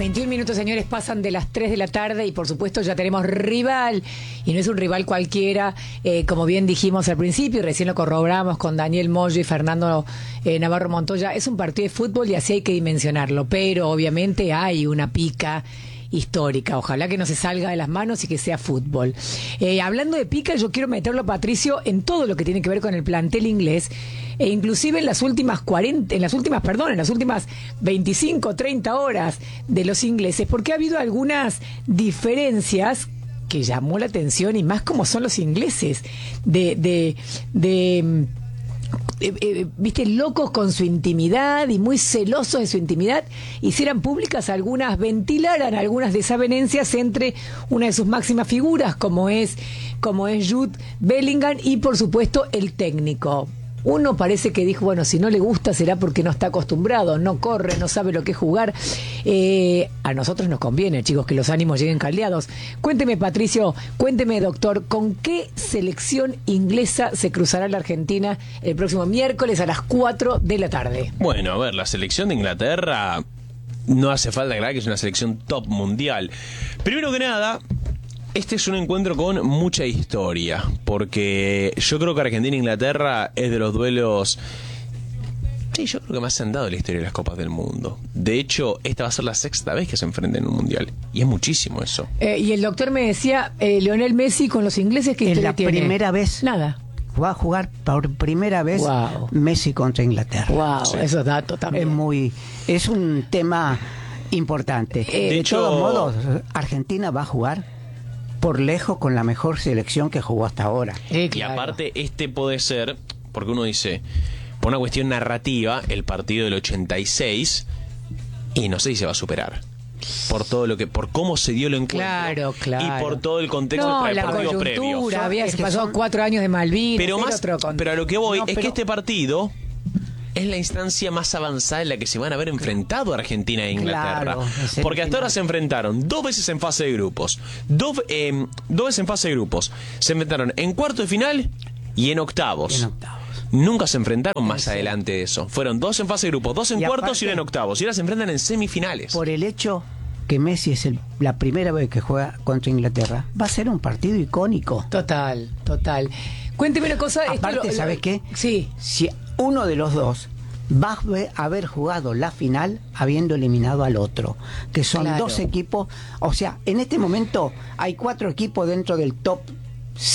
21 minutos, señores, pasan de las 3 de la tarde y por supuesto ya tenemos rival, y no es un rival cualquiera, como bien dijimos al principio y recién lo corroboramos con Daniel Moyo y Fernando Navarro Montoya. Es un partido de fútbol y así hay que dimensionarlo, pero obviamente hay una pica histórica. Ojalá que no se salga de las manos y que sea fútbol. Hablando de pica, yo quiero meterlo, Patricio, en todo lo que tiene que ver con el plantel inglés, e inclusive en las últimas 25, 30 horas de los ingleses, porque ha habido algunas diferencias que llamó la atención, y más como son los ingleses, viste, locos con su intimidad y muy celosos de su intimidad, hicieran públicas algunas, ventilaran algunas desavenencias entre una de sus máximas figuras, como es Jude Bellingham, y por supuesto el técnico. Uno parece que dijo, bueno, si no le gusta será porque no está acostumbrado, no corre, no sabe lo que es jugar. A nosotros nos conviene, chicos, que los ánimos lleguen caldeados. Cuénteme, Patricio, cuénteme, doctor, ¿con qué selección inglesa se cruzará la Argentina el próximo miércoles a las 4 de la tarde? Bueno, a ver, la selección de Inglaterra no hace falta aclarar que es una selección top mundial. Primero que nada, este es un encuentro con mucha historia, porque yo creo que Argentina e Inglaterra es de los duelos, sí, yo creo que más se han dado en la historia de las Copas del Mundo. De hecho, esta va a ser la 6ª vez que se enfrentan en un mundial, y es muchísimo eso. Y el doctor me decía, Lionel Messi con los ingleses, que es la primera vez. Nada. Va a jugar por primera vez Messi contra Inglaterra. Wow, sí. Esos datos también. Es un tema importante. De todos modos, Argentina va a jugar por lejos con la mejor selección que jugó hasta ahora. Claro. Y aparte, puede ser, porque uno dice, por una cuestión narrativa, el partido del 86, y no sé si se va a superar. Por todo por cómo se dio el encuentro. Claro. Y por todo el contexto del partido previo. Se pasó 4 años de Malvinas. Pero a lo que voy es que este partido es la instancia más avanzada en la que se van a haber enfrentado Argentina e Inglaterra. Claro, porque hasta ahora se enfrentaron 2 veces en fase de grupos. 2 veces en fase de grupos. Se enfrentaron en cuarto de final y en octavos. Nunca se enfrentaron más adelante de eso. Fueron 2 en fase de grupos, 2 en cuartos y 1 en octavos. Y ahora se enfrentan en semifinales. Por el hecho que Messi es la primera vez que juega contra Inglaterra, va a ser un partido icónico. Total. Cuénteme una cosa. Aparte, ¿sabes qué? Sí. Si uno de los dos va a haber jugado la final habiendo eliminado al otro, que son 2 equipos, o sea, en este momento hay 4 equipos dentro del top